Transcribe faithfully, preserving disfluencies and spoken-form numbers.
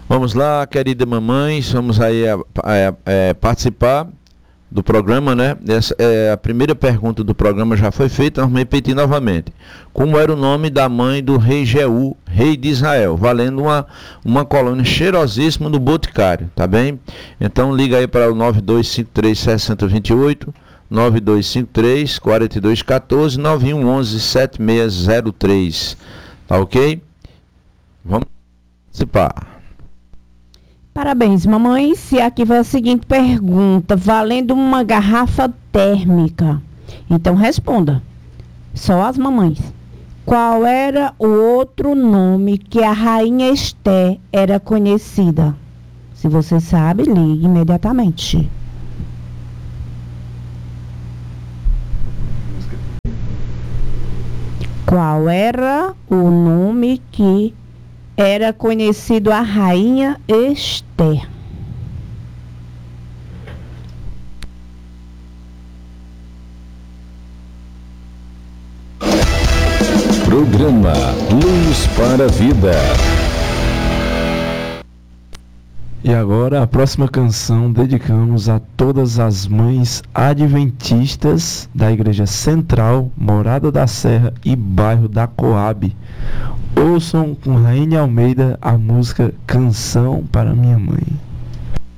Vamos lá, querida mamãe, vamos aí a, a, a, a participar do programa, né? Essa, é, a primeira pergunta do programa já foi feita, vamos repetir novamente. Como era o nome da mãe do rei Jeú, rei de Israel? Valendo uma, uma colônia cheirosíssima do Boticário, tá bem? Então liga aí para o nove dois cinco três, seis zero dois oito, nove dois cinco três, quatro dois um quatro, nove um um um, sete seis zero três, tá ok? Vamos participar. Parabéns, mamãe. Se aqui vai a seguinte pergunta, valendo uma garrafa térmica. Então responda. Só as mamães. Qual era o outro nome que a rainha Esther era conhecida? Se você sabe, ligue imediatamente. Qual era o nome que era conhecido a rainha Esther? Programa Luz para a Vida. E agora a próxima canção dedicamos a todas as mães adventistas da Igreja Central, Morada da Serra e bairro da Coab. Ouçam com Raine Almeida a música Canção para Minha Mãe.